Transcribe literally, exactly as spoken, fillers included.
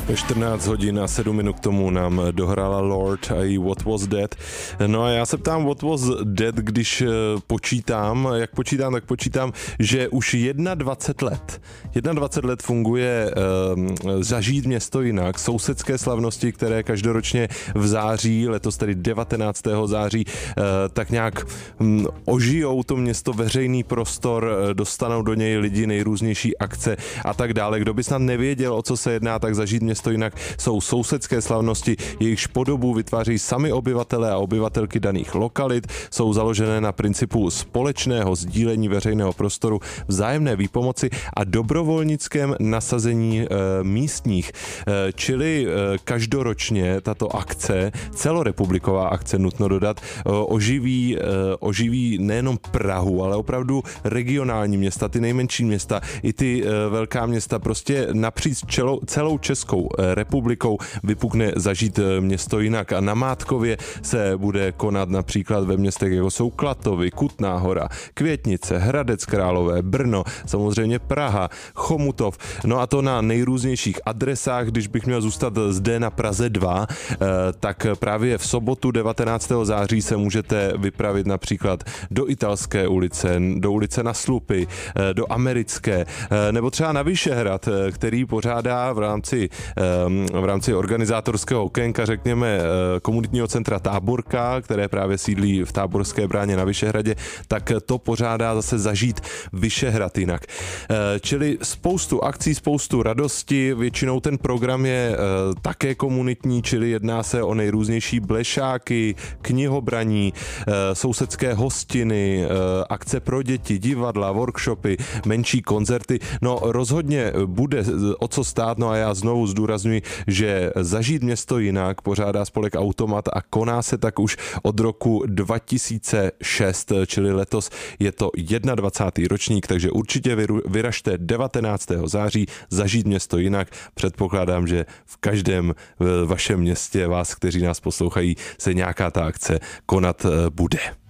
čtrnáct hodin a sedm minut k tomu nám dohrála Lord a i What Was That. No a já se ptám, What Was That, když počítám, jak počítám, tak počítám, že už dvacet jedna let, dvacet jedna let funguje um, Zažít město jinak, sousedské slavnosti, které každoročně v září, letos tedy devatenáctého září, uh, tak nějak um, ožijou to město, veřejný prostor, dostanou do něj lidi, nejrůznější akce a tak dále. Kdo by snad nevěděl, o co se jedná, tak Zažít město jinak jsou sousedské slavnosti, jejichž podobu vytváří sami obyvatelé a obyvatelky daných lokalit, jsou založené na principu společného sdílení veřejného prostoru, vzájemné výpomoci a dobrovolnickém nasazení e, místních. E, čili e, každoročně tato akce, celorepubliková akce, nutno dodat, e, oživí, e, oživí nejenom Prahu, ale opravdu regionální města, ty nejmenší města, i ty e, velká města, prostě napříč čelou, celou Českou republikou vypukne Zažít město jinak a na Mátkově se bude konat například ve městech, jako jsou Klatovy, Kutná Hora, Květnice, Hradec Králové, Brno, samozřejmě Praha, Chomutov, no a to na nejrůznějších adresách. Když bych měl zůstat zde na Praze dva, tak právě v sobotu devatenáctého září se můžete vypravit například do Italské ulice, do ulice Na Slupy, do Americké, nebo třeba na Vyšehrad, který pořádá v rámci, v rámci organizátorského okénka, řekněme, komunitního centra Táborka, které právě sídlí v Táborské bráně na Vyšehradě, tak to pořádá zase Zažít Vyšehrad jinak. Čili spoustu akcí, spoustu radosti, většinou ten program je také komunitní, čili jedná se o nejrůznější blešáky, knihobraní, sousedské hostiny, akce pro děti, divadla, workshopy, menší koncerty. No rozhodně bude o co stát, no a já znovu zdůrazňuji, že Zažít město jinak pořádá spolek Automat a koná se tak už od roku dva tisíce šest, čili letos je to dvacátý první ročník, takže určitě vyražte devatenáctého září Zažít město jinak. Předpokládám, že v každém vašem městě, vás, kteří nás poslouchají, se nějaká ta akce konat bude.